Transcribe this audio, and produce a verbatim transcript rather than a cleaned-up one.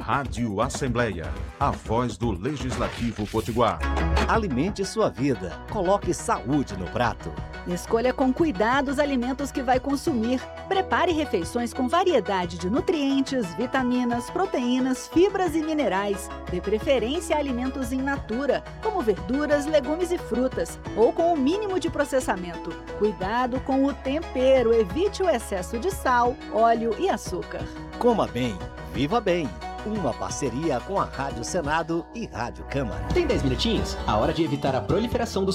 Rádio Assembleia, a voz do Legislativo Potiguar. Alimente sua vida, coloque saúde no prato. Escolha com cuidado os alimentos que vai consumir. Prepare refeições com variedade de nutrientes, vitaminas, proteínas, fibras e minerais. Dê preferência a alimentos in natura, como verduras, legumes e frutas, ou com o mínimo de processamento. Cuidado com o tempero, evite o excesso de sal, óleo e açúcar. Coma bem, viva bem. Uma parceria com a Rádio Senado e Rádio Câmara. Tem dez minutinhos? A hora de evitar a proliferação dos